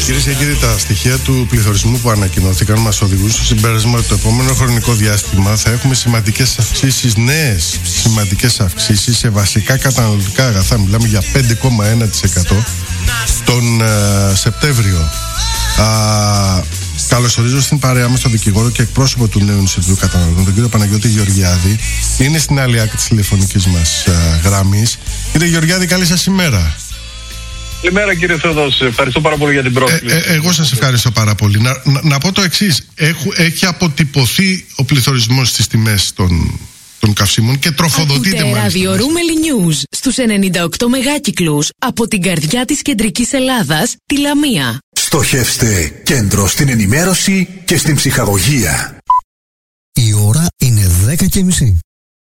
Κυρίες και κύριοι, τα στοιχεία του πληθωρισμού που ανακοινώθηκαν μας οδηγούν στο συμπέρασμα ότι το επόμενο χρονικό διάστημα θα έχουμε σημαντικές αυξήσεις, νέες σημαντικές αυξήσεις σε βασικά καταναλωτικά αγαθά. Μιλάμε για 5,1% τον Σεπτέμβριο. Καλωσορίζω στην παρέα μας τον δικηγόρο και εκπρόσωπο του Νέου Ινστιτούτου Καταναλωτών, τον κύριο Παναγιώτη Γεωργιάδη. Είναι στην άλλη άκρη της τηλεφωνικής μας γραμμής. Κύριε Γεωργιάδη, καλή σας ημέρα. Καλημέρα κύριε Θεοδόση, ευχαριστώ πάρα πολύ για την πρόσκληση. Εγώ σας ευχαριστώ πάρα πολύ. Να πω το εξής, έχει αποτυπωθεί ο πληθωρισμός στις τιμές των καυσίμων και τροφοδοτείται μάλιστα. Ράδιο Ρούμελι News στους 98 μεγάκυκλους από την καρδιά της κεντρικής Ελλάδας, τη Λαμία. Στοχεύστε κέντρο στην ενημέρωση και στην ψυχαγωγία. Η ώρα είναι 10:30.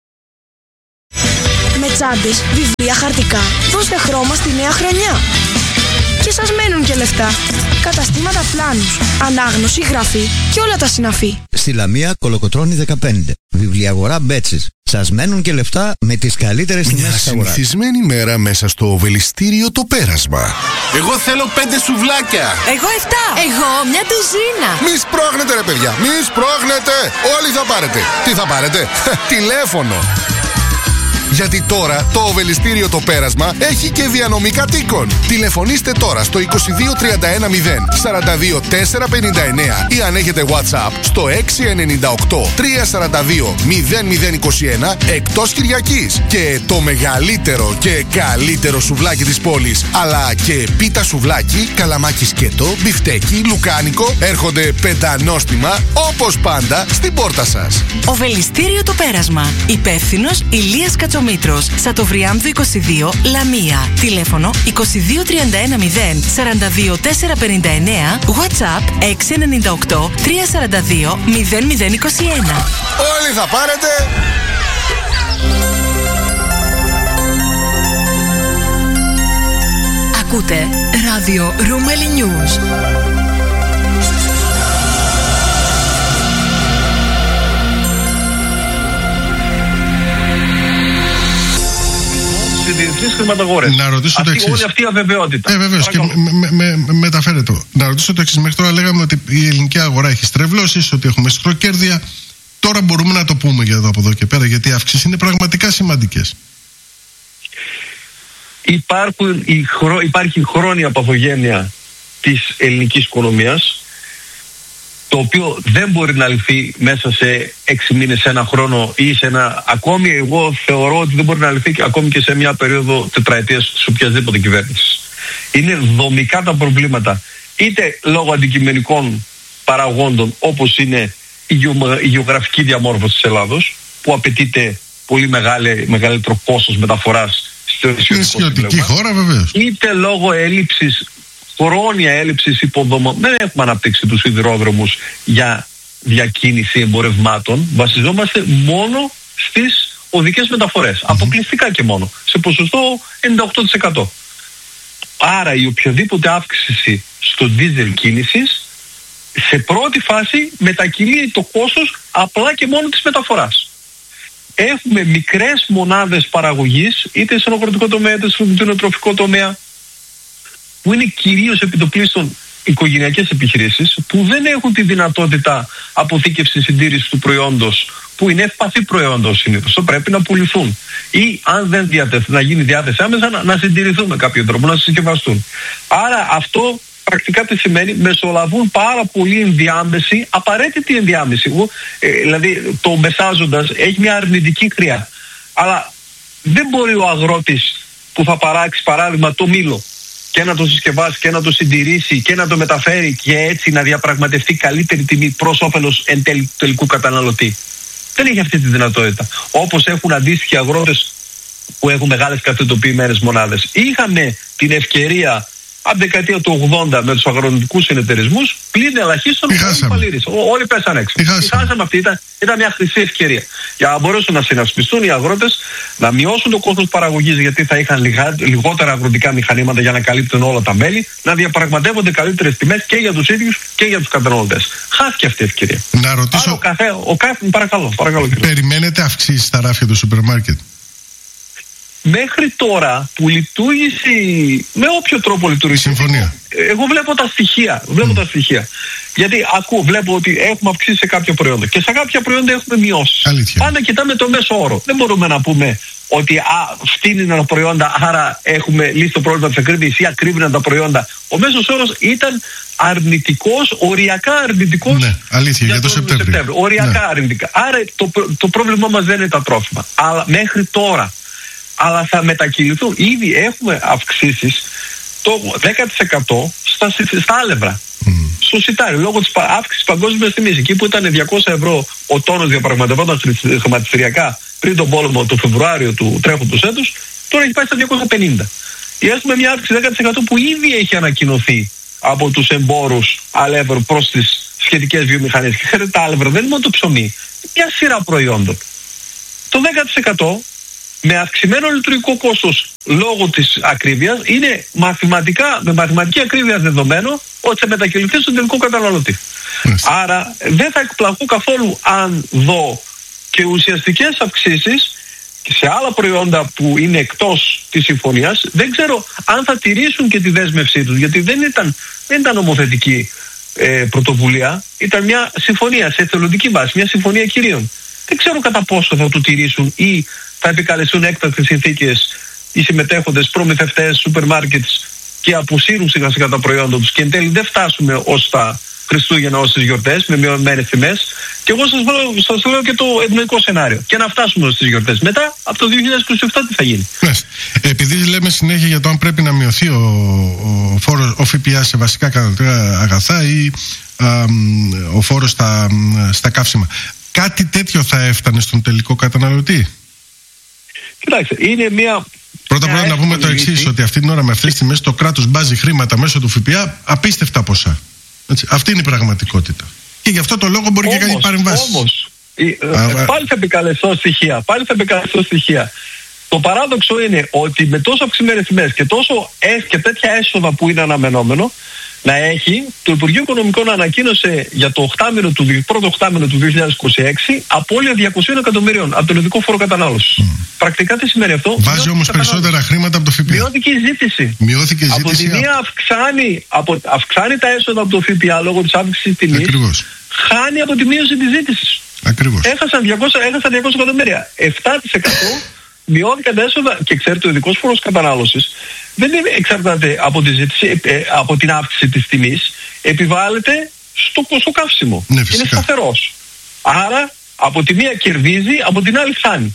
Με τσάντες, βιβλία, χαρτικά, δώστε χρώμα στη νέα χρονιά. Και σας μένουν και λεφτά. Καταστήματα Πλάνους, ανάγνωση, γραφή και όλα τα συναφή. Στη Λαμία Κολοκοτρώνη 15. Βιβλιαγορά Μπέτσης. Σας μένουν και λεφτά με τις καλύτερες τιμές της αγοράς. Μια συνηθισμένη μέρα μέσα στο Οβελιστήριο το Πέρασμα. Εγώ θέλω 5 σουβλάκια. Εγώ 7. Εγώ μια ντουζίνα. Μη σπρώχνετε ρε παιδιά, μη σπρώχνετε. Όλοι θα πάρετε. Τι θα πάρετε? Τηλέφωνο. Γιατί τώρα το Οβελιστήριο το Πέρασμα έχει και διανομή κατοίκων. Τηλεφωνήστε τώρα στο 22310 42 459 ή αν έχετε WhatsApp στο 698 342 0021 εκτός Κυριακής. Και το μεγαλύτερο και καλύτερο σουβλάκι της πόλης, αλλά και πίτα σουβλάκι, καλαμάκι σκέτο, μπιφτέκι, λουκάνικο έρχονται πεντανόστιμα όπως πάντα στην πόρτα σας. Οβελιστήριο το Πέρασμα. Υπεύθυνος Ηλίας Κατσομήτρος. Σατοβριάμβου 22, Λαμία. Τηλέφωνο 22310 42 459. WhatsApp 698 342 0021. Όλοι θα πάρετε. Ακούτε Ράδιο Ρούμελι News. Διεθνείς χρηματαγορές. Να ρωτήσω το εξής. Όλη αυτή η αβεβαιότητα. Βεβαίως, και μεταφέρε το. Να ρωτήσω το εξής. Μέχρι τώρα λέγαμε ότι η ελληνική αγορά έχει στρεβλώσεις, ότι έχουμε στροκέρδια. Τώρα μπορούμε να το πούμε για το από εδώ και πέρα, γιατί οι αυξήσεις είναι πραγματικά σημαντικές. Υπάρχει χρόνια παθογένεια της ελληνικής οικονομίας, το οποίο δεν μπορεί να λυθεί μέσα σε 6 μήνες, σε ένα χρόνο ή σε ένα... Ακόμη εγώ θεωρώ ότι δεν μπορεί να λυθεί ακόμη και σε μια περίοδο τετραετίας σε οποιασδήποτε κυβέρνηση. Είναι δομικά τα προβλήματα, είτε λόγω αντικειμενικών παραγόντων όπως είναι η γεωγραφική διαμόρφωση της Ελλάδος, που απαιτείται πολύ μεγαλύτερο κόστος μεταφοράς στο νησιωτική χώρα βεβαίως, είτε λόγω χρόνια έλλειψης υποδομών. Δεν έχουμε αναπτύξει τους σιδηρόδρομους για διακίνηση εμπορευμάτων. Βασιζόμαστε μόνο στις οδικές μεταφορές. Αποκλειστικά και μόνο. Σε ποσοστό 98%. Άρα η οποιαδήποτε αύξηση στο ντίζελ κίνησης σε πρώτη φάση μετακυλεί το κόστος απλά και μόνο της μεταφοράς. Έχουμε μικρές μονάδες παραγωγής, είτε σε αγροτικό τομέα είτε στο κτηνοτροφικό τομέα, που είναι κυρίως επιτοπλίστων οικογενειακές επιχειρήσεις, που δεν έχουν τη δυνατότητα αποθήκευσης συντήρησης του προϊόντος, που είναι ευπαθή προϊόντος συνήθως, το πρέπει να πουληθούν. Ή αν δεν διατεθούν, να γίνει διάθεση άμεσα, να συντηρηθούν με κάποιο τρόπο, να συσκευαστούν. Άρα αυτό πρακτικά τι σημαίνει? Μεσολαβούν πάρα πολύ ενδιάμεση, απαραίτητη ενδιάμεση. Δηλαδή το μεσάζοντας έχει μια αρνητική χρειά. Αλλά δεν μπορεί ο αγρότης που θα παράξει παράδειγμα το μήλο και να το συσκευάσει και να το συντηρήσει και να το μεταφέρει και έτσι να διαπραγματευτεί καλύτερη τιμή προς όφελος εν τελικού καταναλωτή. Δεν έχει αυτή τη δυνατότητα. Όπως έχουν αντίστοιχοι αγρότες που έχουν μεγάλες καθετοποιημένες μονάδες. Είχαμε την ευκαιρία από την δεκαετία του 80 με τους αγροτικούς συνεταιρισμούς, πλην ελαχίστων όλοι πέσαν έξω. Χάσαμε αυτή, ήταν μια χρυσή ευκαιρία. Για να μπορέσουν να συνασπιστούν οι αγρότες, να μειώσουν το κόστος παραγωγής, γιατί θα είχαν λιγότερα αγροτικά μηχανήματα για να καλύπτουν όλα τα μέλη, να διαπραγματεύονται καλύτερες τιμές και για τους ίδιους και για τους καταναλωτές. Χάθηκε αυτή η ευκαιρία. Να ρωτήσω. Παρακαλώ. Περιμένετε αυξήσεις στα ράφια του σούπερ μάρκετ? μέχρι τώρα που λειτουργήσε, με όποιο τρόπο λειτουργήσε, συμφωνία. Εγώ βλέπω τα στοιχεία. Τα στοιχεία. Γιατί βλέπω ότι έχουμε αυξήσει σε κάποια προϊόντα και σε κάποια προϊόντα έχουμε μειώσει. Πάντα κοιτάμε το μέσο όρο. Δεν μπορούμε να πούμε ότι φτύνουν τα προϊόντα, άρα έχουμε λύσει το πρόβλημα της ακρίβειας ή ακρίβηναν τα προϊόντα. Ο μέσος όρος ήταν αρνητικός, οριακά αρνητικός. Ναι, αλήθεια, για το Σεπτέμβριο. Οριακά αρνητικά. Άρα το πρόβλημά μας δεν είναι τα τρόφιμα. Αλλά μέχρι τώρα. Αλλά θα μετακυληθούν. Ήδη έχουμε αυξήσεις το 10% στα άλευρα. Στο σιτάρι, λόγω της αύξησης παγκόσμιας τιμής. Εκεί που ήταν 200 ευρώ ο τόνος διαπραγματευόταν χρηματιστηριακά πριν τον πόλεμο το Φεβρουάριο του τρέχοντος έτους, τώρα έχει πάει στα 250. Έχουμε μια αύξηση 10% που ήδη έχει ανακοινωθεί από τους εμπόρους αλεύρου προς τις σχετικές βιομηχανίες. Και ξέρετε, τα άλευρα δεν είναι μόνο το ψωμί, μια σειρά προϊόντων. Το 10% με αυξημένο λειτουργικό κόστος λόγω της ακρίβειας είναι με μαθηματική ακρίβεια δεδομένο ότι θα μετακυληθεί στον τελικό καταναλωτή. Άρα δεν θα εκπλαγώ καθόλου αν δω και ουσιαστικές αυξήσεις σε άλλα προϊόντα που είναι εκτός της συμφωνίας. Δεν ξέρω αν θα τηρήσουν και τη δέσμευσή τους, γιατί δεν ήταν νομοθετική πρωτοβουλία, ήταν μια συμφωνία σε εθελοντική βάση, μια συμφωνία κυρίων. Δεν ξέρω κατά πόσο θα το τηρήσουν ή θα επικαλεστούν έκτακτες συνθήκες οι συμμετέχοντες προμηθευτές, σούπερ μάρκετς και αποσύρουν σιγά σιγά τα προϊόντα τους και εν τέλει δεν φτάσουμε ως τα Χριστούγεννα, ως τις γιορτές με μειωμένες τιμές. Και εγώ σας λέω και το ευνοϊκό σενάριο. Και να φτάσουμε στις γιορτές. Μετά, από το 2027 τι θα γίνει. Επειδή λέμε συνέχεια για το αν πρέπει να μειωθεί ο ΦΠΑ σε βασικά καταναλωτικά αγαθά ή ο φόρος στα καύσιμα, κάτι τέτοιο θα έφτανε στον τελικό καταναλωτή? Κοιτάξτε, είναι μια... Πρώτα απ' όλα να πούμε το εξής, ότι αυτή την ώρα με αυτές τις τιμές το κράτος μπάζει χρήματα μέσω του ΦΠΑ απίστευτα ποσά. Έτσι, αυτή είναι η πραγματικότητα. Και γι' αυτό το λόγο μπορεί και κάνει παρεμβάσεις. Όμως, πάλι θα επικαλεστώ στοιχεία. Το παράδοξο είναι ότι με τόσο αυξημένες τιμές και τέτοια έσοδα που είναι αναμενόμενο να έχει, το Υπουργείο Οικονομικών ανακοίνωσε για το πρώτο οχτάμηνο του 2026 απώλεια 200 εκατομμυρίων από τον ειδικό φόρο κατανάλωσης. Πρακτικά τι σημαίνει αυτό? Βάζει όμως περισσότερα χρήματα από το ΦΠΑ. Μειώθηκε η ζήτηση. Από τη μία αυξάνει τα έσοδα από το ΦΠΑ λόγω της αύξησης της τιμής. Ακριβώς. Χάνει από τη μείωση της ζήτησης. Ακριβώς. Έχασαν 200 εκατομμύρια. 7% μειώθηκαν τα έσοδα. Και ξέρετε, ο ειδικός φόρος κατανάλωσης δεν εξαρτάται από τη ζήτηση, από την αύξηση της τιμής. Επιβάλλεται στο καύσιμο. Ναι, είναι σταθερός. Άρα από τη μία κερδίζει, από την άλλη χάνει.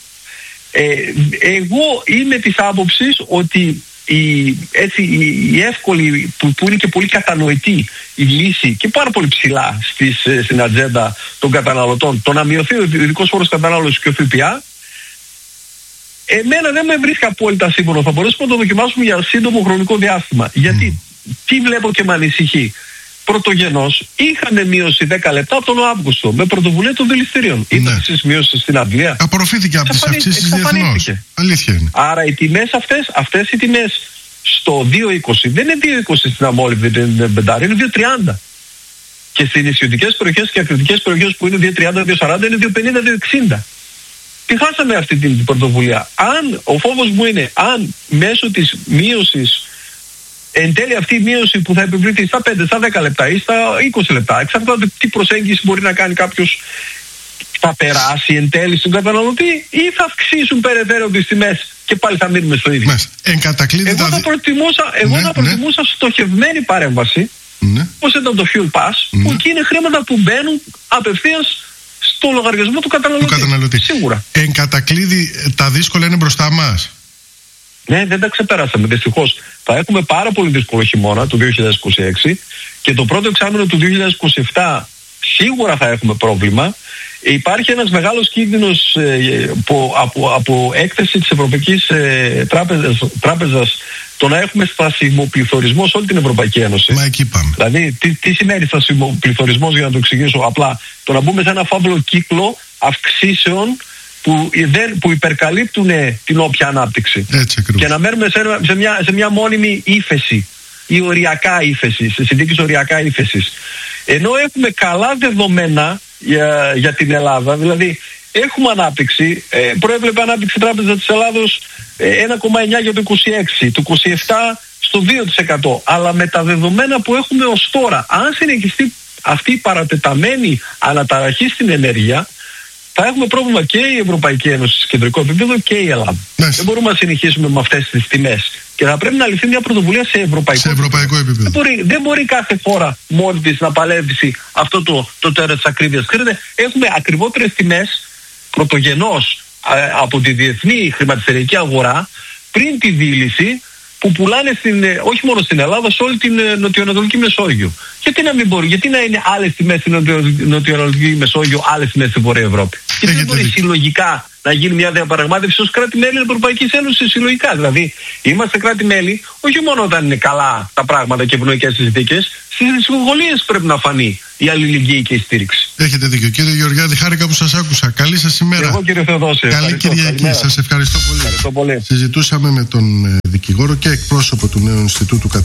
Εγώ είμαι της άποψης ότι η εύκολη που είναι και πολύ κατανοητή η λύση και πάρα πολύ ψηλά στην ατζέντα των καταναλωτών, το να μειωθεί ο ειδικός φόρος κατανάλωσης και ο ΦΠΑ, εμένα δεν με βρίσκει απόλυτα σύμφωνο. Θα μπορέσουμε να το δοκιμάσουμε για σύντομο χρονικό διάστημα. Γιατί τι βλέπω και με ανησυχεί? Πρωτογενώς είχαμε μείωση 10 λεπτά από τον Αύγουστο με πρωτοβουλία των δηληστηρίων. Ήταν στις μείωσεις στην Αγγλία. Απορροφήθηκε από τις αυξήσεις διεθνώς. Αλήθεια είναι. Άρα οι τιμές αυτές οι τιμές στο 2,20 δεν είναι 2,20 στην αμόλυβδη, είναι 2,30. Και στις νησιωτικές περιοχές και ακριτικές περιοχές που είναι 2,30, 2,40 είναι 2,50, 2,60. Τι χάσαμε αυτή την πρωτοβουλία? Ο φόβος μου είναι αν μέσω της μείωσης, εν τέλει αυτή η μείωση που θα επιβληθεί στα 5, στα 10 λεπτά ή στα 20 λεπτά, εξαρτάται τι προσέγγιση μπορεί να κάνει κάποιος, θα περάσει εν τέλει στον καταναλωτή ή θα αυξήσουν περαιτέρω τις τιμές και πάλι θα μείνουμε στο ίδιο. Εγώ θα προτιμούσα στοχευμένη παρέμβαση, όπως ήταν το Fuel Pass, που εκεί είναι χρήματα που μπαίνουν απευθείας στο λογαριασμό του καταναλωτή. Σίγουρα. Εν κατακλείδη τα δύσκολα είναι μπροστά μας. Ναι, δεν τα ξεπεράσαμε δυστυχώς. Θα έχουμε πάρα πολύ δύσκολο χειμώνα το 2026 και το πρώτο εξάμηνο του 2027 σίγουρα θα έχουμε πρόβλημα. Υπάρχει ένας μεγάλος κίνδυνος από έκθεση της Ευρωπαϊκής Τράπεζας το να έχουμε στασιμοπληθωρισμό σε όλη την Ευρωπαϊκή Ένωση. Μα εκεί πάμε. Δηλαδή, τι σημαίνει στασιμοπληθωρισμός, για να το εξηγήσω απλά? Το να μπούμε σε ένα φαύλο κύκλο αυξήσεων που υπερκαλύπτουν την όποια ανάπτυξη. Και να μένουμε σε μια μόνιμη ύφεση ή οριακά ύφεση, σε συνθήκες οριακά ύφεσης. Ενώ έχουμε καλά δεδομένα για την Ελλάδα, δηλαδή έχουμε ανάπτυξη, προέβλεπε ανάπτυξη Τράπεζα της Ελλάδος 1,9 για το 26, το 27 στο 2%. Αλλά με τα δεδομένα που έχουμε ως τώρα, αν συνεχιστεί αυτή η παρατεταμένη αναταραχή στην ενέργεια, θα έχουμε πρόβλημα και η Ευρωπαϊκή Ένωση σε κεντρικό επίπεδο και η Ελλάδα. Δεν μπορούμε να συνεχίσουμε με αυτές τις τιμές. Και θα πρέπει να ληφθεί μια πρωτοβουλία σε ευρωπαϊκό επίπεδο. Δεν μπορεί κάθε χώρα μόνη της να παλεύσει αυτό το τέρας της ακρίβειας. Έχουμε ακριβότερες τιμές πρωτογενώς από τη διεθνή χρηματιστηριακή αγορά πριν τη δίληση, που πουλάνε όχι μόνο στην Ελλάδα, σε όλη την νοτιοανατολική Μεσόγειο. Γιατί να μην μπορεί, γιατί να είναι άλλες τιμές στην νοτιοανατολική Μεσόγειο, άλλες τιμές στην Βόρεια Ευρώπη? Γιατί δεν μπορεί συλλογικά να γίνει μια διαπραγμάτευση ως κράτη-μέλη της Ευρωπαϊκής Ένωσης συλλογικά? Δηλαδή, είμαστε κράτη-μέλη όχι μόνο όταν είναι καλά τα πράγματα και ευνοϊκές συνθήκες, στις δυσκολίες πρέπει να φανεί η αλληλεγγύη και η στήριξη. Έχετε δίκιο. Κύριε Γεωργιάδη, χάρηκα που σας άκουσα. Καλή σας ημέρα. Εγώ, κύριε Θεοδόση. Καλή Κυριακή. Σας ευχαριστώ πολύ. Ευχαριστώ πολύ. Συζητούσαμε με τον δικηγόρο και εκπρόσωπο του Νέου Ινστιτούτου